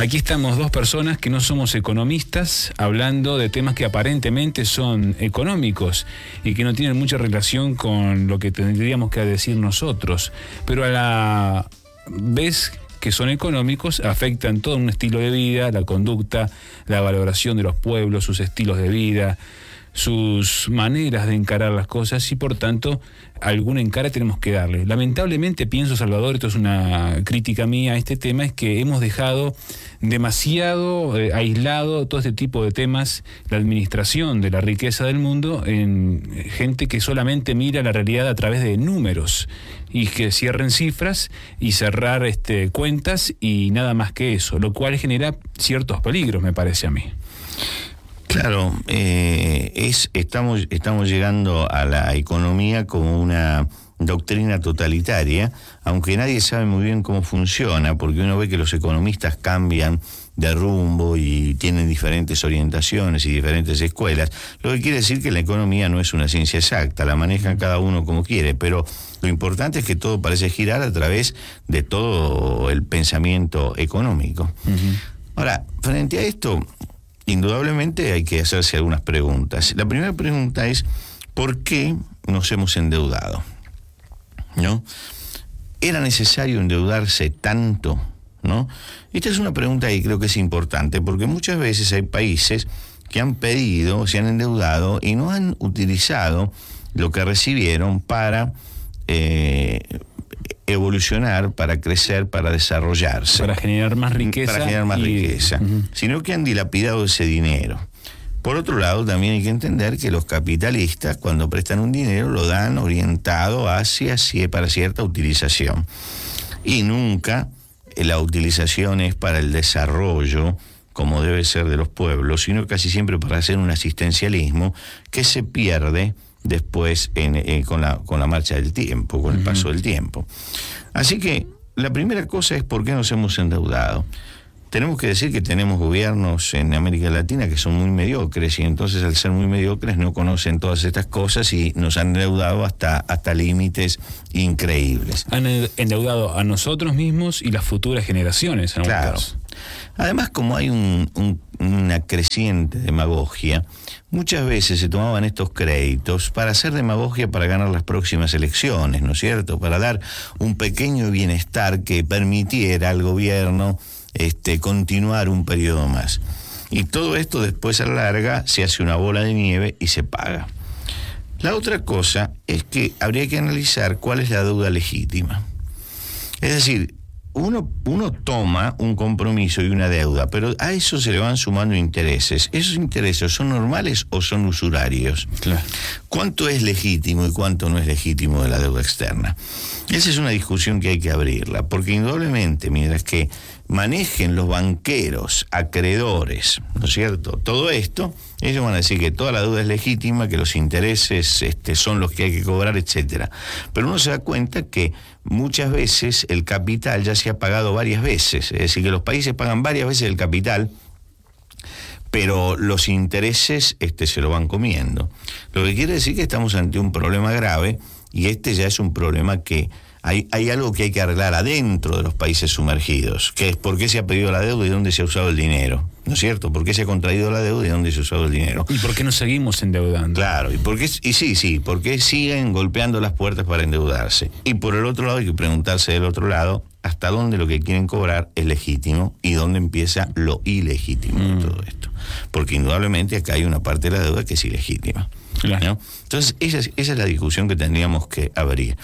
Aquí estamos dos personas que no somos economistas hablando de temas que aparentemente son económicos y que no tienen mucha relación con lo que tendríamos que decir nosotros, pero a la vez que son económicos afectan todo un estilo de vida, la conducta, la valoración de los pueblos, sus estilos de vida, sus maneras de encarar las cosas y por tanto algún encare tenemos que darle. Lamentablemente pienso, Salvador, esto es una crítica mía a este tema, es que hemos dejado demasiado aislado todo este tipo de temas, la administración de la riqueza del mundo, en gente que solamente mira la realidad a través de números y que cierren cifras y cerrar cuentas y nada más que eso, lo cual genera ciertos peligros, me parece a mí. Claro, estamos llegando a la economía como una doctrina totalitaria, aunque nadie sabe muy bien cómo funciona, porque uno ve que los economistas cambian de rumbo y tienen diferentes orientaciones y diferentes escuelas, lo que quiere decir que la economía no es una ciencia exacta, la manejan cada uno como quiere, pero lo importante es que todo parece girar a través de todo el pensamiento económico. Uh-huh. Ahora, frente a esto, indudablemente hay que hacerse algunas preguntas. La primera pregunta es, ¿por qué nos hemos endeudado? ¿No? ¿Era necesario endeudarse tanto? ¿No? Esta es una pregunta que creo que es importante, porque muchas veces hay países que han pedido, se han endeudado y no han utilizado lo que recibieron para evolucionar, para crecer, para desarrollarse. Para generar más riqueza. Para generar más riqueza. Uh-huh. Sino que han dilapidado ese dinero. Por otro lado, también hay que entender que los capitalistas, cuando prestan un dinero, lo dan orientado para cierta utilización. Y nunca la utilización es para el desarrollo, como debe ser de los pueblos, sino casi siempre para hacer un asistencialismo que se pierde después con la marcha del tiempo, con el paso del tiempo. Así que la primera cosa es por qué nos hemos endeudado. Tenemos que decir que tenemos gobiernos en América Latina que son muy mediocres y entonces al ser muy mediocres no conocen todas estas cosas y nos han endeudado hasta límites increíbles. Han endeudado a nosotros mismos y las futuras generaciones. Claro. Además, como hay una creciente demagogia, muchas veces se tomaban estos créditos para hacer demagogia para ganar las próximas elecciones, ¿no es cierto? Para dar un pequeño bienestar que permitiera al gobierno continuar un periodo más. Y todo esto después a la larga se hace una bola de nieve y se paga. La otra cosa es que habría que analizar cuál es la deuda legítima. Es decir, uno toma un compromiso y una deuda, pero a eso se le van sumando intereses. ¿Esos intereses son normales o son usurarios? Claro. ¿Cuánto es legítimo y cuánto no es legítimo de la deuda externa? Esa es una discusión que hay que abrirla, porque indudablemente, mientras que manejen los banqueros, acreedores, ¿no es cierto?, todo esto, ellos van a decir que toda la deuda es legítima, que los intereses son los que hay que cobrar, etcétera. Pero uno se da cuenta que muchas veces el capital ya se ha pagado varias veces, es decir, que los países pagan varias veces el capital, pero los intereses se lo van comiendo. Lo que quiere decir que estamos ante un problema grave y ya es un problema que hay algo que hay que arreglar adentro de los países sumergidos, que es por qué se ha pedido la deuda y dónde se ha usado el dinero, ¿no es cierto? ¿Por qué se ha contraído la deuda y dónde se ha usado el dinero? ¿Y por qué nos seguimos endeudando? Claro, ¿por qué siguen golpeando las puertas para endeudarse? Y por el otro lado hay que preguntarse del otro lado, ¿hasta dónde lo que quieren cobrar es legítimo y dónde empieza lo ilegítimo de todo esto? Porque indudablemente acá hay una parte de la deuda que es ilegítima, claro, ¿no? Entonces esa es la discusión que tendríamos que abrir.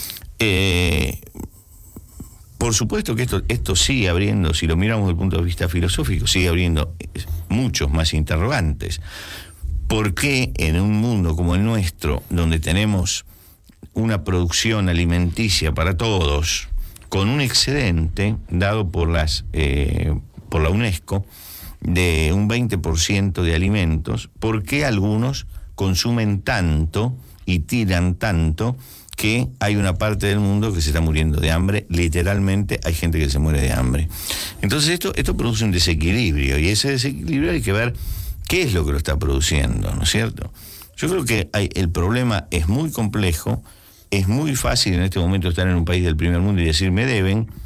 Por supuesto que esto sigue abriendo, si lo miramos desde el punto de vista filosófico, sigue abriendo muchos más interrogantes. ¿Por qué en un mundo como el nuestro, donde tenemos una producción alimenticia para todos, con un excedente dado por la UNESCO de un 20% de alimentos, por qué algunos consumen tanto y tiran tanto que hay una parte del mundo que se está muriendo de hambre? Literalmente hay gente que se muere de hambre. Entonces esto produce un desequilibrio, y ese desequilibrio hay que ver qué es lo que lo está produciendo, ¿no es cierto? Yo creo que el problema es muy complejo, es muy fácil en este momento estar en un país del primer mundo y decir me deben,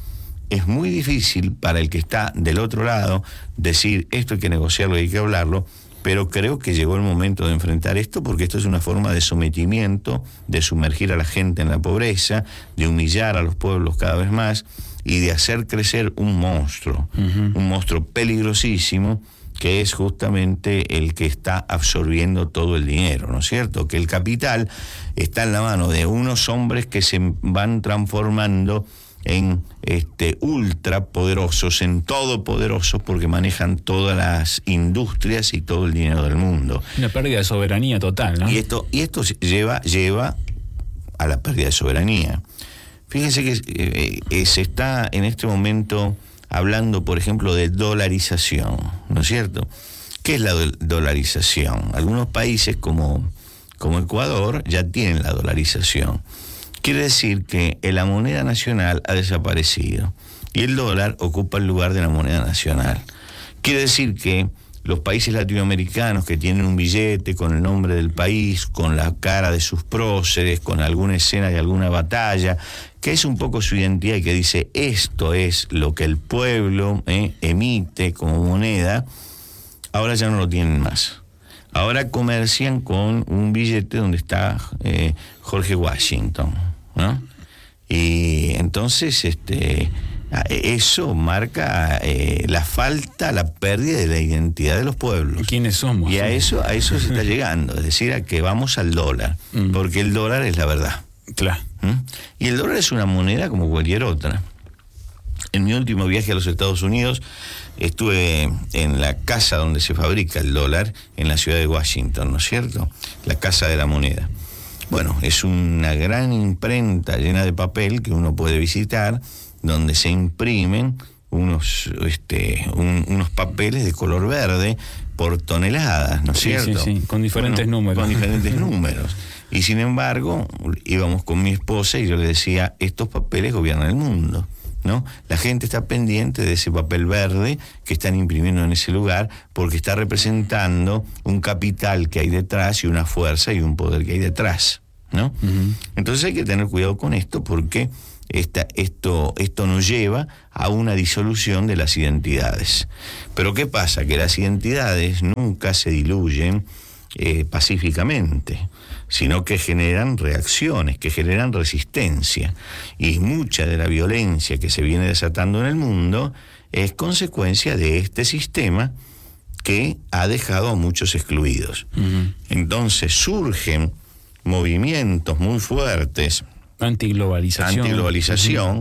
es muy difícil para el que está del otro lado decir esto hay que negociarlo, hay que hablarlo, pero creo que llegó el momento de enfrentar esto, porque esto es una forma de sometimiento, de sumergir a la gente en la pobreza, de humillar a los pueblos cada vez más y de hacer crecer un monstruo peligrosísimo, que es justamente el que está absorbiendo todo el dinero, ¿no es cierto? Que el capital está en la mano de unos hombres que se van transformando en ultrapoderosos, en todopoderosos, porque manejan todas las industrias y todo el dinero del mundo. Una pérdida de soberanía total, ¿no? Y esto lleva a la pérdida de soberanía. Fíjense que se está en este momento hablando, por ejemplo, de dolarización, ¿no es cierto? ¿Qué es la dolarización? Algunos países como Ecuador ya tienen la dolarización. Quiere decir que la moneda nacional ha desaparecido y el dólar ocupa el lugar de la moneda nacional. Quiere decir que los países latinoamericanos que tienen un billete con el nombre del país, con la cara de sus próceres, con alguna escena de alguna batalla, que es un poco su identidad y que dice esto es lo que el pueblo emite como moneda, ahora ya no lo tienen más. Ahora comercian con un billete donde está George Washington, ¿no? Y entonces eso marca la pérdida de la identidad de los pueblos. ¿Quiénes somos? Y a eso se está llegando, es decir, a que vamos al dólar, porque el dólar es la verdad. Claro. Y el dólar es una moneda como cualquier otra. En mi último viaje a los Estados Unidos estuve en la casa donde se fabrica el dólar, en la ciudad de Washington, ¿no es cierto? La Casa de la Moneda. Bueno, es una gran imprenta llena de papel que uno puede visitar, donde se imprimen unos papeles de color verde por toneladas, ¿no es cierto? Sí, con diferentes números. Con diferentes números. Y sin embargo, íbamos con mi esposa y yo le decía, estos papeles gobiernan el mundo, ¿no? La gente está pendiente de ese papel verde que están imprimiendo en ese lugar porque está representando un capital que hay detrás y una fuerza y un poder que hay detrás, ¿no? Entonces hay que tener cuidado con esto porque esto nos lleva a una disolución de las identidades. Pero ¿qué pasa? Que las identidades nunca se diluyen pacíficamente, sino que generan reacciones, que generan resistencia. Y mucha de la violencia que se viene desatando en el mundo es consecuencia de este sistema que ha dejado a muchos excluidos. Entonces surgen movimientos muy fuertes antiglobalización